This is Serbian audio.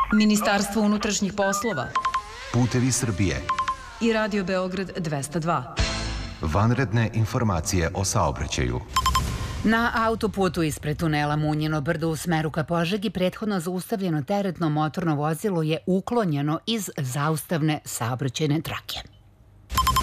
Ministarstvo unutrašnjih poslova Putevi Srbije i Radio Beograd 202. Vanredne informacije o saobraćaju. Na autoputu ispred tunela Munjino brdo u smeru ka Požegi prethodno zaustavljeno teretno motorno vozilo je uklonjeno iz zaustavne saobraćajne trake.